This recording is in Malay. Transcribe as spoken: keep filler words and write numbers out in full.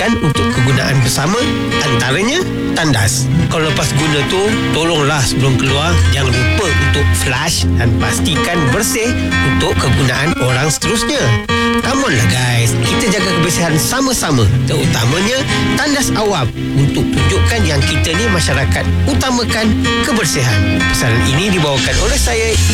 dan untuk kegunaan bersama, antaranya tandas. Kalau lepas guna tu, tolonglah sebelum keluar jangan lupa untuk flush dan pastikan bersih untuk kegunaan orang seterusnya. Come on lah guys, kita jaga kebersihan sama-sama, terutamanya tandas awam, untuk tunjukkan yang kita ni masyarakat utamakan kebersihan. Pesanan ini dibawakan oleh saya